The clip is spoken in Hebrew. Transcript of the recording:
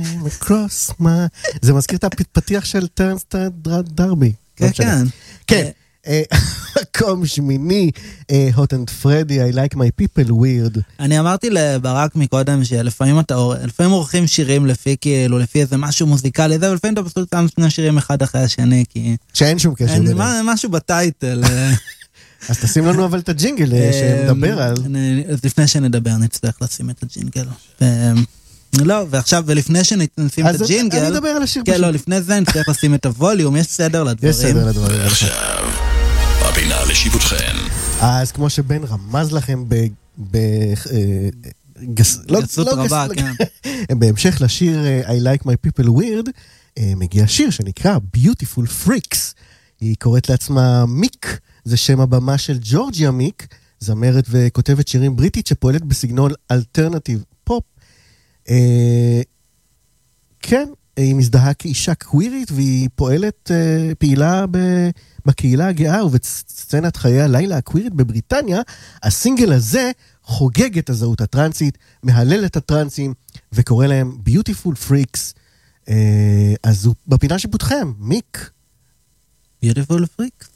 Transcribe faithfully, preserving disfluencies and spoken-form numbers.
across my... זה מזכיר את הפתיח של טרנסטאד דרבי. כן, כן. כן. מקום שמיני, hot and Freddy, I like my people weird. אני אמרתי לברק מקודם שלפעמים אתה, לפעמים עורכים שירים לפי כאילו, לפי איזה משהו מוזיקלי, זה, ולפעמים אתה פשוט שם שני שירים אחד אחרי השני, כי... שאין שום קשר ביניהם. משהו בטייטל. אז תשים לנו אבל את הג'ינגל שמדבר על... לפני שנדבר נצטרך לשים את הג'ינגל. לא, ועכשיו, ולפני שנשים את הג'ינגל... אז אני אדבר על השיר פשוט. כן, לא, לפני זה נצטרך לשים את הווליום, יש סדר לדברים. יש סדר לדברים. עכשיו, הפינה לשיפוטכם. אז כמו שבן רמז לכם ב... גסות רבה, כן. בהמשך לשיר I like my people weird, מגיע שיר שנקרא Beautiful Freaks. היא קוראת לעצמה מיק, זה שם הבמה של ג'ורג'יה מיק, זמרת וכותבת שירים בריטית שפועלת בסגנון אלטרנטיב פופ. כן, היא מזדהה כאישה קווירית, והיא פועלת, פעילה בקהילה הגאה ובסצנת חיי הלילה הקווירית בבריטניה. הסינגל הזה חוגג את הזהות הטרנסית, מהלל את הטרנסים, וקורא להם Beautiful Freaks. אז הוא בפינה שיפוטכם, מיק. Beautiful Freaks.